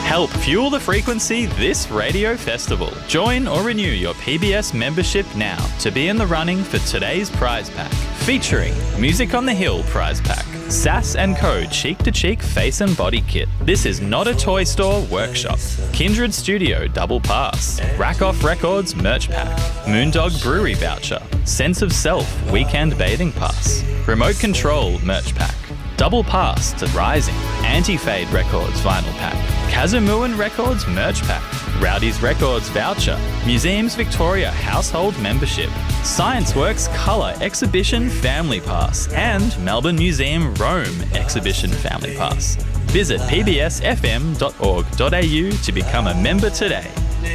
Help fuel the frequency this radio festival. Join or renew your PBS membership now to be in the running for today's prize pack. Featuring Music on the Hill prize pack, Sass & Co Cheek to Cheek Face and Body Kit, This Is Not a Toy Store workshop, Kindred Studio double pass, Rack Off Records merch pack, Moondog Brewery voucher, Sense of Self weekend bathing pass, Remote Control merch pack, double pass to Rising, Anti-Fade Records vinyl pack, Kazamuan Records merch pack, Rowdy's Records voucher, Museums Victoria household membership, ScienceWorks Colour Exhibition Family Pass, and Melbourne Museum Rome Exhibition Family Pass. Visit pbsfm.org.au to become a member today.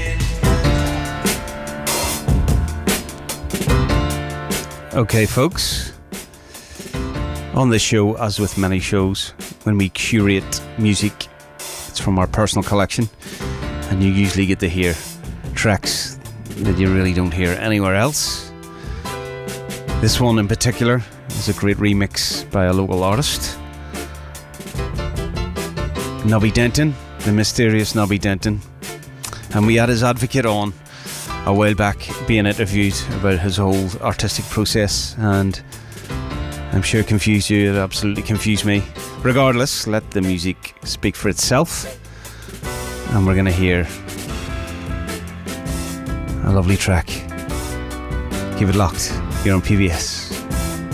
Okay, folks. On this show, as with many shows, when we curate music, it's from our personal collection, and you usually get to hear tracks that you really don't hear anywhere else. This one in particular is a great remix by a local artist, Nobby Denton, the mysterious Nobby Denton, and we had his advocate on a while back being interviewed about his whole artistic process, and I'm sure it confused you. It absolutely confused me. Regardless, let the music speak for itself, and we're going to hear a lovely track. Keep it locked here on PBS.